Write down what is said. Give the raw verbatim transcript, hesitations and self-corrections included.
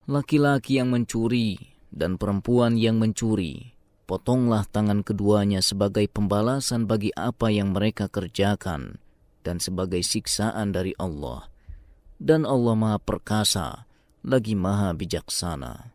laki-laki yang mencuri dan perempuan yang mencuri, potonglah tangan keduanya sebagai pembalasan bagi apa yang mereka kerjakan dan sebagai siksaan dari Allah. Dan Allah Maha Perkasa, lagi Maha Bijaksana.